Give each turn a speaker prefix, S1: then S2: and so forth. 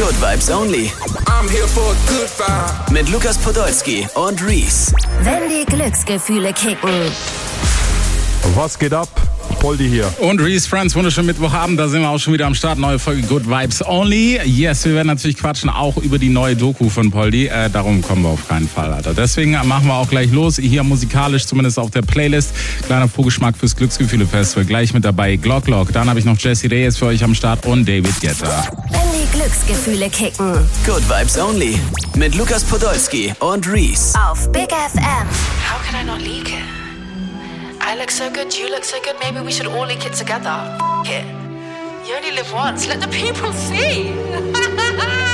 S1: Good Vibes Only.
S2: I'm here for a good vibe.
S1: Mit Lukas Podolski und Reese.
S3: Wenn die Glücksgefühle kicken.
S4: Was geht ab? Poldi hier.
S5: Und Reese Friends, wunderschönen Mittwochabend, da sind wir auch schon wieder am Start. Neue Folge Good Vibes Only. Yes, wir werden natürlich quatschen, auch über die neue Doku von Poldi. Darum kommen wir auf keinen Fall, Alter. Deswegen machen wir auch gleich los. Hier musikalisch, zumindest auf der Playlist. Kleiner Vorgeschmack fürs Glücksgefühle-Festival. Gleich mit dabei Glock Glock. Dann habe ich noch Jesse Reyes für euch am Start und David Guetta.
S3: Wenn die Glücksgefühle kicken.
S1: Good Vibes Only. Mit Lukas Podolski und Reese.
S3: Auf Big FM.
S6: How can I not leak it? I look so good, you look so good, maybe we should all leak it together. F*** it. You only live once, let the people see.